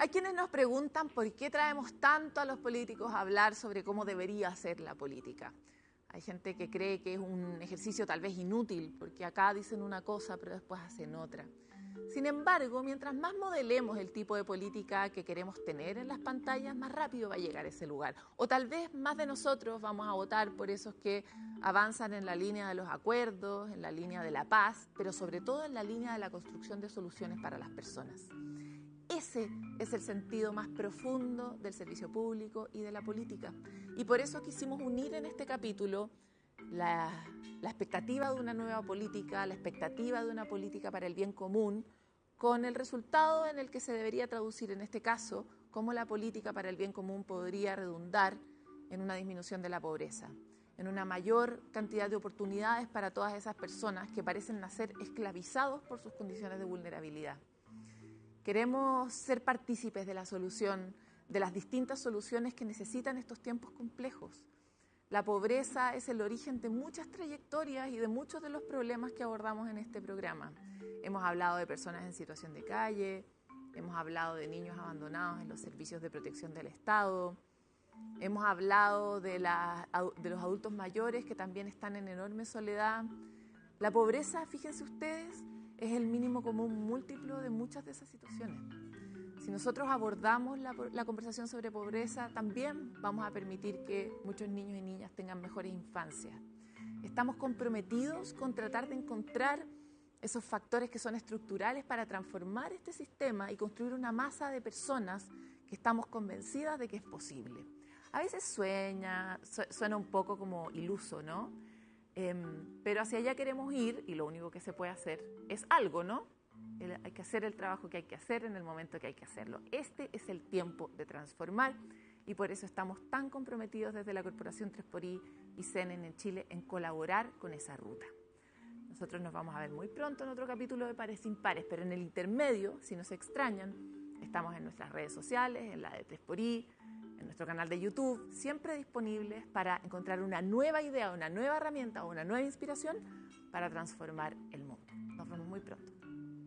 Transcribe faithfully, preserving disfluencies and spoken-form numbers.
Hay quienes nos preguntan por qué traemos tanto a los políticos a hablar sobre cómo debería ser la política. Hay gente que cree que es un ejercicio tal vez inútil, porque acá dicen una cosa pero después hacen otra. Sin embargo, mientras más modelemos el tipo de política que queremos tener en las pantallas, más rápido va a llegar a ese lugar. O tal vez más de nosotros vamos a votar por esos que avanzan en la línea de los acuerdos, en la línea de la paz, pero sobre todo en la línea de la construcción de soluciones para las personas. Ese es el sentido más profundo del servicio público y de la política. Y por eso quisimos unir en este capítulo la, la expectativa de una nueva política, la expectativa de una política para el bien común, con el resultado en el que se debería traducir en este caso cómo la política para el bien común podría redundar en una disminución de la pobreza, en una mayor cantidad de oportunidades para todas esas personas que parecen nacer esclavizados por sus condiciones de vulnerabilidad. Queremos ser partícipes de la solución, de las distintas soluciones que necesitan estos tiempos complejos. La pobreza es el origen de muchas trayectorias y de muchos de los problemas que abordamos en este programa. Hemos hablado de personas en situación de calle, hemos hablado de niños abandonados en los servicios de protección del Estado, hemos hablado de, la, de los adultos mayores que también están en enorme soledad. La pobreza, fíjense ustedes, es el mínimo común múltiplo de muchas de esas situaciones. Si nosotros abordamos la, la conversación sobre pobreza, también vamos a permitir que muchos niños y niñas tengan mejores infancias. Estamos comprometidos con tratar de encontrar esos factores que son estructurales para transformar este sistema y construir una masa de personas que estamos convencidas de que es posible. A veces sueña, su, suena un poco como iluso, ¿no? Eh, pero hacia allá queremos ir y lo único que se puede hacer es algo, ¿no? El, hay que hacer el trabajo que hay que hacer en el momento que hay que hacerlo. Este es el tiempo de transformar y por eso estamos tan comprometidos desde la Corporación tres por I y C N N en Chile en colaborar con esa ruta. Nosotros nos vamos a ver muy pronto en otro capítulo de Pares sin Pares, pero en el intermedio, si nos extrañan, estamos en nuestras redes sociales, en la de tres por I, en nuestro canal de YouTube, siempre disponibles para encontrar una nueva idea, una nueva herramienta o una nueva inspiración para transformar el mundo. Nos vemos muy pronto.